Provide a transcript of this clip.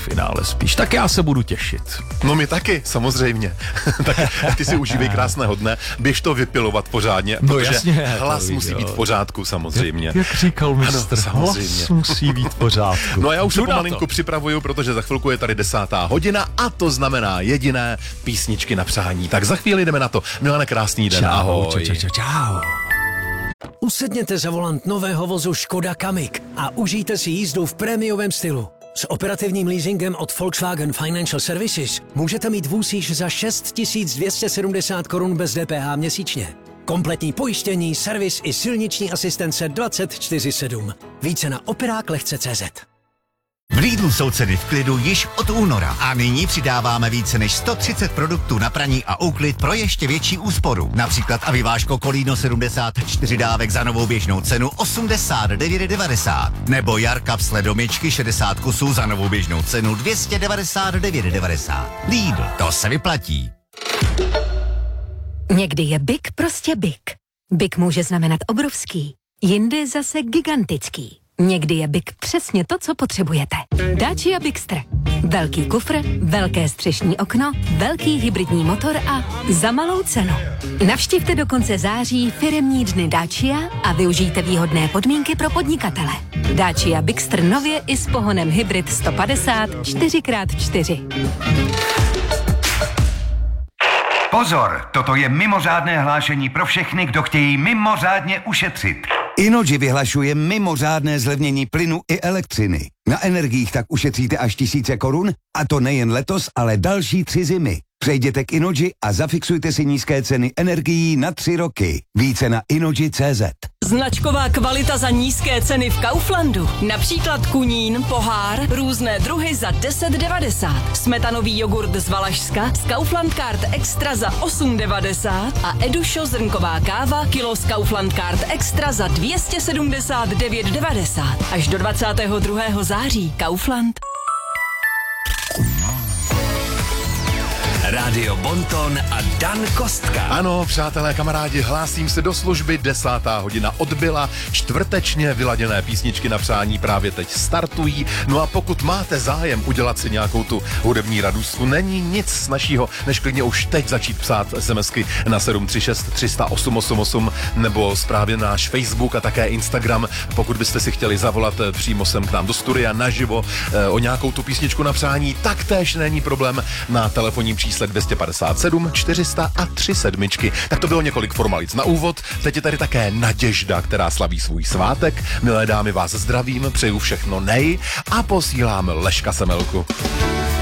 finále spíš. Tak já se budu těšit. No my taky, samozřejmě. Tak ty si užívej krásného dne, běž to vypilovat pořádně, protože jasně, hlas musí být v pořádku, samozřejmě. Jak říkal mistr, hlas musí být v pořádku. No a já už se pomalinku připravuju, protože za chvilku je tady 10. hodina a to znamená jediné písničky na přání. Tak za chvíli jdeme na to. Milane, krásný den, ahoj. Čau. Usedněte za volant nového vozu Škoda Kamiq a užijte si jízdu v prémiovém stylu. S operativním leasingem od Volkswagen Financial Services můžete mít vůz již za 6 270 korun bez DPH měsíčně. Kompletní pojištění, servis i silniční asistence 24/7. Více na operáklehce.cz. V Lidlu jsou ceny v klidu již od února a nyní přidáváme více než 130 produktů na praní a úklid pro ještě větší úsporu. Například aviváško Kolíno 74 dávek za novou běžnou cenu 89,90 nebo Jarka sledomyčky 60 kusů za novou běžnou cenu 299,90. Lidl, to se vyplatí. Někdy je big prostě big. Big může znamenat obrovský, jindy zase gigantický. Někdy je Big přesně to, co potřebujete. Dacia Bigster. Velký kufr, velké střešní okno, velký hybridní motor a za malou cenu. Navštivte do konce září firemní dny Dacia a využijte výhodné podmínky pro podnikatele. Dacia Bigster nově i s pohonem hybrid 150 4x4. Pozor, toto je mimořádné hlášení pro všechny, kdo chtějí mimořádně ušetřit. Innogy vyhlašuje mimořádné zlevnění plynu i elektřiny. Na energiích tak ušetříte až 1000 korun, a to nejen letos, ale další 3 zimy. Přejděte k Innogy a zafixujte si nízké ceny energií na 3 roky. Více na innogy.cz. Značková kvalita za nízké ceny v Kauflandu. Například kunín, pohár, různé druhy za 10,90. Smetanový jogurt z Valašska z Kaufland Card Extra za 8,90 a Edušo zrnková káva kilo z Kaufland Card Extra za 279,90. Až do 22. září. Kaufland. Rádio Bonton a Dan Kostka. Ano, přátelé, kamarádi, hlásím se do služby, 10. hodina odbyla, čtvrtečně vyladěné písničky na přání právě teď startují, no a pokud máte zájem udělat si nějakou tu hudební radůstku, není nic snazšího, než klidně už teď začít psát SMSky na 736 300 888 nebo zprávě náš Facebook a také Instagram, pokud byste si chtěli zavolat přímo sem k nám do studia naživo o nějakou tu písničku na přání, tak též není problém na telefonním čísle 257 400 a 3 sedmičky. Tak to bylo několik formalit na úvod. Teď je tady také Naděžda, která slaví svůj svátek. Milé dámy, vás zdravím, přeju všechno nej a posílám Leška Semelku.